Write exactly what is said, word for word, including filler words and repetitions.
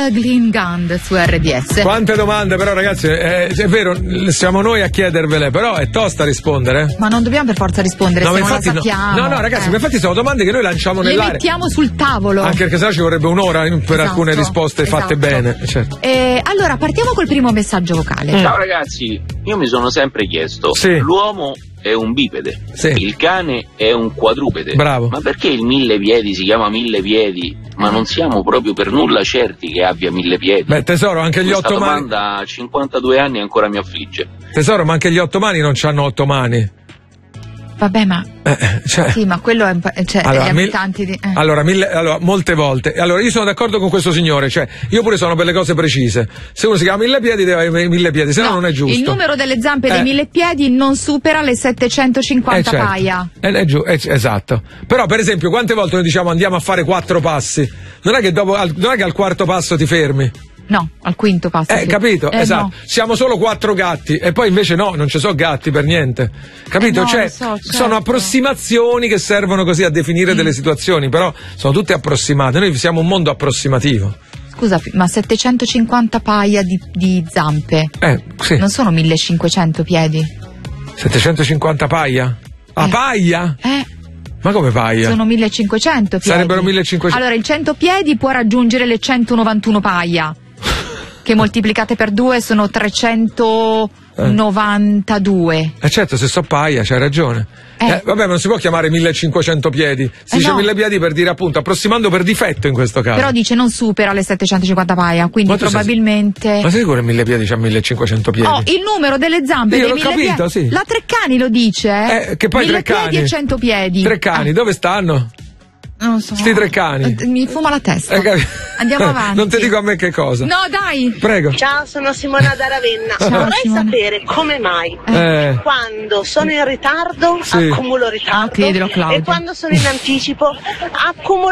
Glen Gunn su R D S. Quante domande però, ragazzi, eh, è vero, siamo noi a chiedervele, però è tosta rispondere. Ma non dobbiamo per forza rispondere, no, se non infatti la sappiamo. No, no, ragazzi, eh. ma infatti sono domande che noi lanciamo Le nell'aria. mettiamo sul tavolo. Anche perché sennò ci vorrebbe un'ora per esatto, alcune risposte esatto. fatte bene. Certo. Eh, allora, partiamo col primo messaggio vocale. Mm. Ciao ragazzi, io mi sono sempre chiesto, sì. l'uomo è un bipede, sì. il cane è un quadrupede. Bravo. Ma perché il mille piedi si chiama mille piedi, ma non siamo proprio per nulla certi che abbia mille piedi? Beh, tesoro, anche gli Questa otto mani. Questa domanda a cinquantadue anni ancora mi affligge. Tesoro, ma anche gli otto mani non c'hanno otto mani. Vabbè, ma Eh, cioè, sì, ma quello è un po', cioè, allora, gli mil- abitanti di eh. allora, mille, allora, molte volte. Allora, io sono d'accordo con questo signore, cioè, io pure sono per le cose precise. Se uno si chiama mille piedi, deve avere mille piedi, se no, No, non è giusto. il numero delle zampe Eh. dei mille piedi non supera le settecentocinquanta Eh, certo. paia. Eh, è giu- eh, esatto. Però, per esempio, quante volte noi diciamo andiamo a fare quattro passi? Non è che dopo, al, non è che al quarto passo ti fermi. No, al quinto passo. Eh, sì. capito? Eh, esatto. no. Siamo solo quattro gatti e poi invece no, non ci sono gatti per niente. Capito? Eh, no, cioè, lo so, certo. sono approssimazioni che servono così a definire Mm. delle situazioni, però sono tutte approssimate. Noi siamo un mondo approssimativo. Scusa, ma settecentocinquanta paia di, di zampe Eh, sì. non sono millecinquecento piedi? settecentocinquanta paia? A Eh. paia? Eh, Ma come paia? sono millecinquecento piedi. Sarebbero millecinquecento. Allora, il cento piedi può raggiungere le centonovantuno paia, che moltiplicate per due sono trecentonovantadue. Eh certo, se so paia, c'hai ragione. Eh. Eh, vabbè, ma non si può chiamare millecinquecento piedi. Si Eh, dice no. mille piedi per dire appunto, approssimando per difetto in questo caso. Però dice non supera le settecentocinquanta paia, quindi Ma tu sei- probabilmente... Ma sei sicuro che mille piedi c'ha millecinquecento piedi? Oh, il numero delle zampe Io dei l'ho mille capito, piedi. sì. La Treccani lo dice, eh? Eh, che poi mille tre cani. piedi e cento piedi. Tre cani, Ah, dove stanno? non lo so. Sti tre cani. Eh, Mi fuma la testa. Eh, capi- Andiamo avanti. Non ti dico a me che cosa. No, dai. Prego. Ciao, sono Simona da Ravenna. Ciao, Vorrei Simona. sapere come mai Eh. quando sono in ritardo Sì. accumulo ritardo Ah, chiedilo, Claudia. e quando sono in anticipo accumulo